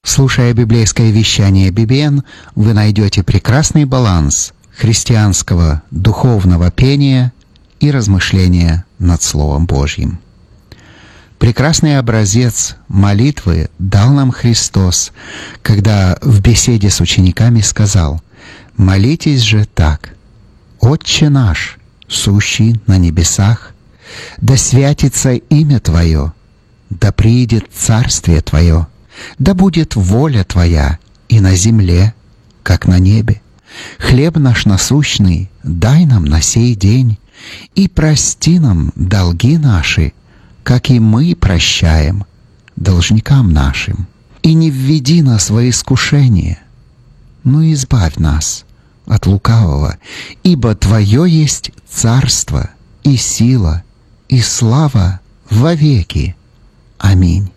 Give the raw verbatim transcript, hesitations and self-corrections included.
Слушая библейское вещание би би эн, вы найдете прекрасный баланс христианского духовного пения и размышления над Словом Божьим. Прекрасный образец молитвы дал нам Христос, когда в беседе с учениками сказал: «Молитесь же так: Отче наш, сущий на небесах, да святится имя Твое, да приидет царствие Твое, да будет воля Твоя и на земле, как на небе. Хлеб наш насущный дай нам на сей день, и прости нам долги наши, как и мы прощаем должникам нашим. И не введи нас во искушение, но избавь нас от лукавого, ибо Твое есть царство и сила и слава вовеки. Аминь».